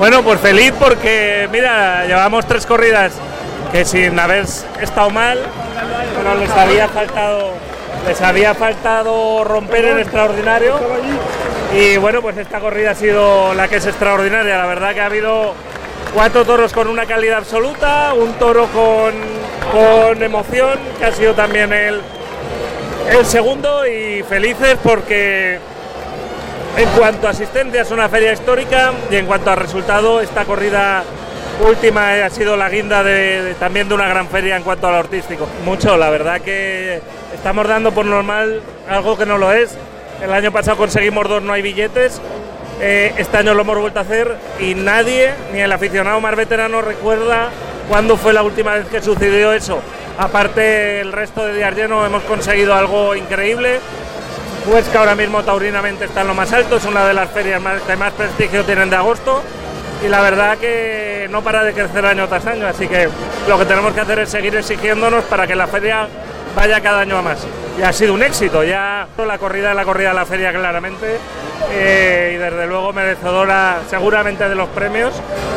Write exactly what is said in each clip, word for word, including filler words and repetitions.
Bueno, pues feliz porque, mira, llevamos tres corridas que sin haber estado mal, pero les había faltado, les había faltado romper el extraordinario. Y bueno, pues esta corrida ha sido la que es extraordinaria. La verdad que ha habido cuatro toros con una calidad absoluta, un toro con, con emoción, que ha sido también el, el segundo, y felices porque en cuanto a asistencia es una feria histórica, y en cuanto a resultado, esta corrida última ha sido la guinda de, de, también de una gran feria en cuanto a lo artístico. Mucho, la verdad que estamos dando por normal algo que no lo es. El año pasado conseguimos dos no hay billetes, eh, este año lo hemos vuelto a hacer y nadie, ni el aficionado más veterano, recuerda cuándo fue la última vez que sucedió eso. Aparte, el resto de días llenos hemos conseguido algo increíble. Huesca ahora mismo taurinamente está en lo más alto, es una de las ferias más, que más prestigio tienen de agosto, y la verdad que no para de crecer año tras año, así que lo que tenemos que hacer es seguir exigiéndonos para que la feria vaya cada año a más. Y ha sido un éxito, ya la corrida es la corrida de la feria claramente, eh, y desde luego merecedora seguramente de los premios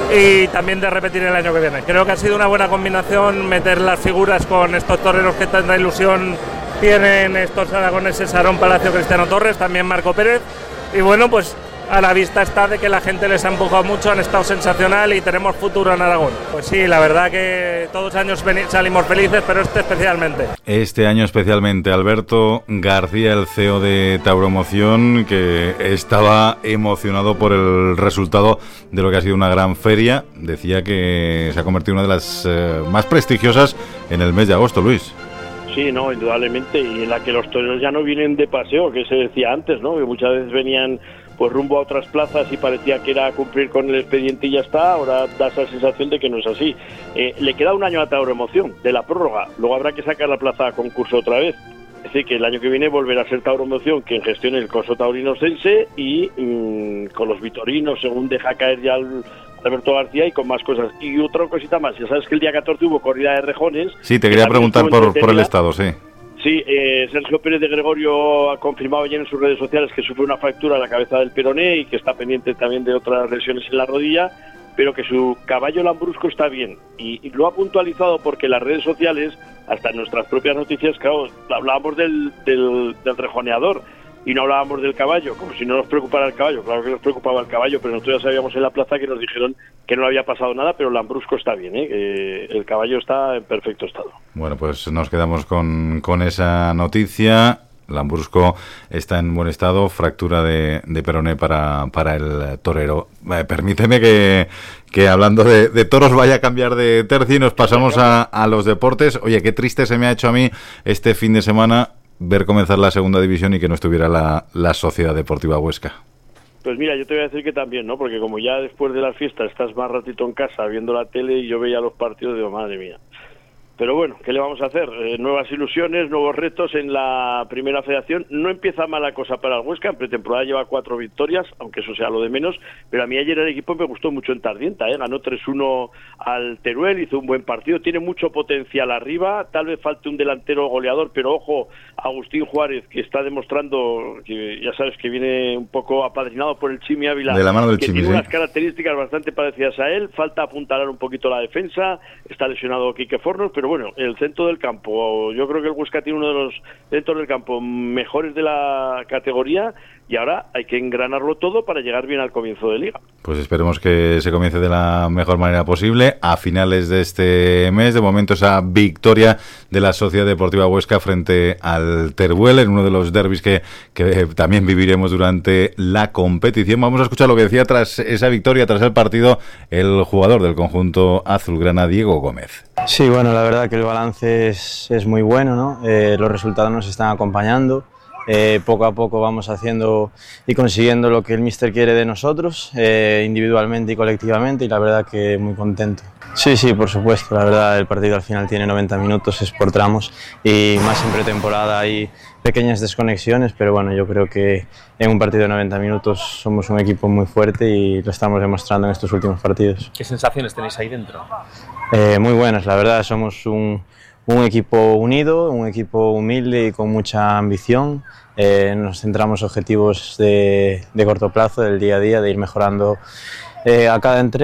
y también de repetir el año que viene. Creo que ha sido una buena combinación meter las figuras con estos toreros que tanta ilusión tienen, estos aragoneses, Aarón Palacio, Cristiano Torres, también Marco Pérez, y bueno, pues a la vista está de que la gente les ha empujado mucho, han estado sensacional y tenemos futuro en Aragón. Pues sí, la verdad que todos los años salimos felices, pero este especialmente. Este año especialmente, Alberto García, el C E O de Tauromoción, que estaba emocionado por el resultado de lo que ha sido una gran feria, decía que se ha convertido en una de las eh, más prestigiosas en el mes de agosto, Luis. Sí, no, indudablemente, y en la que los toreros ya no vienen de paseo, que se decía antes, ¿no? Que muchas veces venían pues rumbo a otras plazas y parecía que era cumplir con el expediente y ya está. Ahora da esa sensación de que no es así. Eh, le queda un año a Tauromoción de la prórroga, luego habrá que sacar la plaza a concurso otra vez. Es decir, que el año que viene volverá a ser Tauromoción quien gestione el coso taurinosense y mmm, con los vitorinos, según deja caer ya el Alberto García, y con más cosas. Y otra cosita más, ya sabes que el día catorce hubo corrida de rejones. Sí, te quería preguntar por, por el estado, sí. Sí, eh, Sergio Pérez de Gregorio ha confirmado ayer en sus redes sociales que sufre una fractura en la cabeza del peroné y que está pendiente también de otras lesiones en la rodilla, pero que su caballo lambrusco está bien. Y, y lo ha puntualizado porque en las redes sociales, hasta en nuestras propias noticias, claro, hablábamos del, del, del rejoneador y no hablábamos del caballo, como si no nos preocupara el caballo. Claro que nos preocupaba el caballo, pero nosotros ya sabíamos en la plaza que nos dijeron que no había pasado nada, pero Lambrusco está bien, ¿eh? Eh, el caballo está en perfecto estado. Bueno, pues nos quedamos con, con esa noticia. Lambrusco está en buen estado, fractura de, de peroné para, para el torero. Eh, permíteme que, que hablando de, de toros vaya a cambiar de tercio y nos pasamos a, a los deportes. Oye, qué triste se me ha hecho a mí este fin de semana ver comenzar la segunda división y que no estuviera la, la Sociedad Deportiva Huesca. Pues mira, yo te voy a decir que también, ¿no? Porque como ya después de las fiestas estás más ratito en casa viendo la tele y yo veía los partidos y digo, madre mía. Pero bueno, ¿qué le vamos a hacer? Eh, nuevas ilusiones, nuevos retos en la primera federación. No empieza mal la cosa para el Huesca, en pretemporada lleva cuatro victorias, aunque eso sea lo de menos, pero a mí ayer el equipo me gustó mucho en Tardienta, ¿eh? Ganó tres uno al Teruel, hizo un buen partido, tiene mucho potencial arriba, tal vez falte un delantero goleador, pero ojo, Agustín Juárez, que está demostrando, que ya sabes que viene un poco apadrinado por el Chimi Ávila, de la mano del que Chimi, tiene ¿sí? unas características bastante parecidas a él, falta apuntalar un poquito la defensa, está lesionado Quique Fornos, pero bueno, el centro del campo, yo creo que el Huesca tiene uno de los centros del campo mejores de la categoría y ahora hay que engranarlo todo para llegar bien al comienzo de liga. Pues esperemos que se comience de la mejor manera posible a finales de este mes. De momento esa victoria de la Sociedad Deportiva Huesca frente al Teruel en uno de los derbis que, que también viviremos durante la competición. Vamos a escuchar lo que decía tras esa victoria, tras el partido, el jugador del conjunto azulgrana, Diego Gómez. Sí, bueno, la verdad que el balance es, es muy bueno, ¿no? Eh, los resultados nos están acompañando. Eh, poco a poco vamos haciendo y consiguiendo lo que el míster quiere de nosotros, eh, individualmente y colectivamente, y la verdad que muy contento. Sí, sí, por supuesto, la verdad el partido al final tiene noventa minutos, es por tramos y más en pretemporada hay pequeñas desconexiones, pero bueno, yo creo que en un partido de noventa minutos somos un equipo muy fuerte y lo estamos demostrando en estos últimos partidos. ¿Qué sensaciones tenéis ahí dentro? Eh, muy buenas, la verdad, somos un, un equipo unido, un equipo humilde y con mucha ambición. Eh, nos centramos en objetivos de, de corto plazo, del día a día, de ir mejorando eh, a cada entrega.